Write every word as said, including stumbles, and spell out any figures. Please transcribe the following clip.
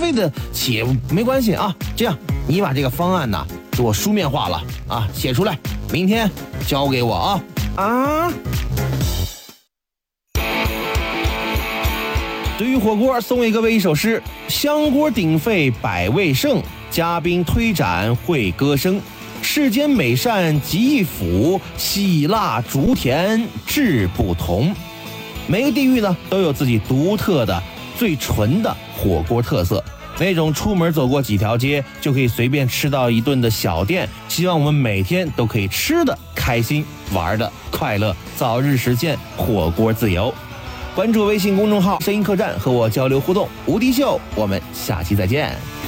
费的起没关系啊。这样，你把这个方案呢给我书面化了啊，写出来，明天交给我啊啊！对于火锅，送给各位一首诗：香锅鼎沸百味盛，嘉宾推盏会歌声。世间美善集一府，喜辣竹甜志不同。每个地域呢都有自己独特的最纯的火锅特色，那种出门走过几条街就可以随便吃到一顿的小店，希望我们每天都可以吃得开心，玩得快乐，早日实现火锅自由。关注微信公众号声音客栈，和我交流互动。无敌秀，我们下期再见。